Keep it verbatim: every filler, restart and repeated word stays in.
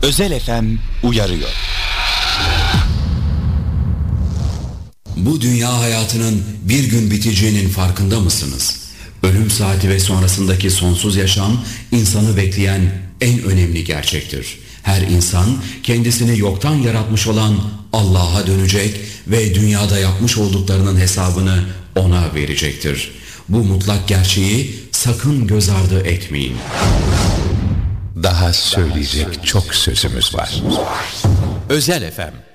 Özel F M uyarıyor. Bu dünya hayatının bir gün biteceğinin farkında mısınız? Ölüm saati ve sonrasındaki sonsuz yaşam insanı bekleyen en önemli gerçektir. Her insan kendisini yoktan yaratmış olan Allah'a dönecek ve dünyada yapmış olduklarının hesabını ona verecektir. Bu mutlak gerçeği sakın göz ardı etmeyin. Daha söyleyecek çok sözümüz var. Özel F M